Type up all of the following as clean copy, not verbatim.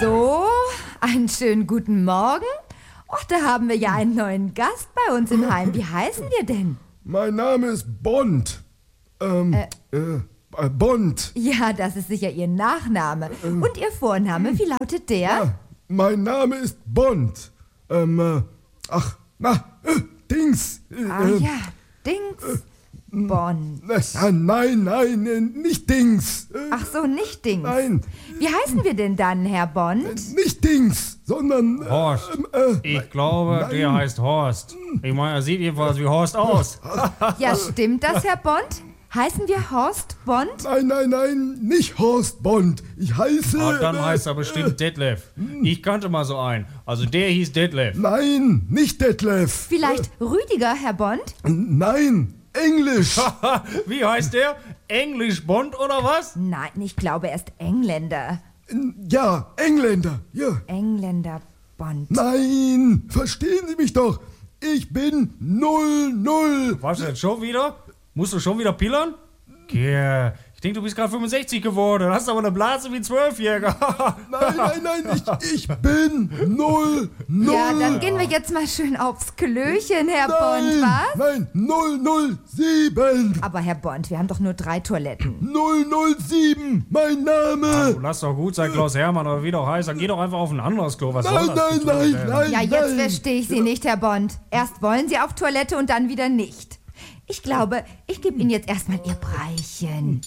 So, einen schönen guten Morgen. Och, da haben wir ja einen neuen Gast bei uns im Heim. Wie heißen wir denn? Mein Name ist Bond. Bond. Ja, das ist sicher Ihr Nachname. Und Ihr Vorname, wie lautet der? Ja, mein Name ist Bond. Dings. Ja, Dings Bond. Nein, nicht Dings. Ach so, nicht Dings. Nein. Wie heißen wir denn dann, Herr Bond? Nicht Dings, sondern... Horst. Ich glaube, der heißt Horst. Ich meine, er sieht jedenfalls wie Horst aus. Ja, stimmt das, Herr Bond? Heißen wir Horst Bond? Nein, nicht Horst Bond. Ich heiße... Dann heißt er bestimmt Detlef. Ich kannte mal so einen. Also der hieß Detlef. Nein, nicht Detlef. Vielleicht Rüdiger, Herr Bond? Nein, Englisch. Wie heißt der? Englisch Bond oder was? Nein, ich glaube, er ist Engländer. Ja, Engländer. Ja. Engländer Bond. Nein, verstehen Sie mich doch. Ich bin 00. Was denn, schon wieder? Musst du schon wieder pillern? Kerl, ich denke, du bist gerade 65 geworden. Hast aber eine Blase wie ein 12-Jähriger. Nein, ich bin 00. Ja, dann gehen wir jetzt mal schön aufs Klöchen, Herr Bond, was? Nein, 007. Aber Herr Bond, wir haben doch nur 3 Toiletten. 007, mein Name. Du lass doch gut sein, Klaus Hermann oder wie doch heißt. Dann geh doch einfach auf ein anderes Klo. Was soll das? Nein. Ja, jetzt verstehe ich Sie nicht, Herr Bond. Erst wollen Sie auf Toilette und dann wieder nicht. Ich glaube, ich gebe Ihnen jetzt erstmal Ihr Breichen.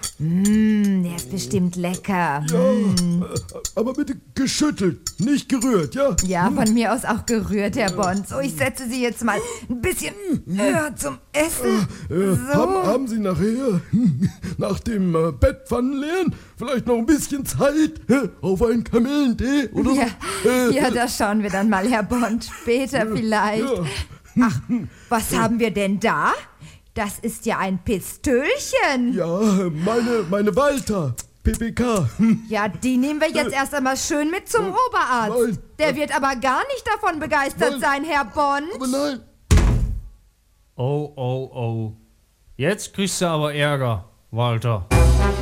Der ist bestimmt lecker. Ja, aber bitte geschüttelt, nicht gerührt, ja? Ja, von mir aus auch gerührt, Herr Bond. So, ich setze Sie jetzt mal ein bisschen höher zum Essen. So. Haben Sie nachher, nach dem Bettpfannenleeren, vielleicht noch ein bisschen Zeit auf einen Kamillentee oder so? Ja, das schauen wir dann mal, Herr Bond. Später vielleicht. Ja. Ach, was haben wir denn da? Das ist ja ein Pistölchen. Ja, meine Walter, PPK. Ja, die nehmen wir jetzt erst einmal schön mit zum Oberarzt. Nein. Der wird aber gar nicht davon begeistert sein, Herr Bond. Aber nein. Oh. Jetzt kriegst du aber Ärger, Walter.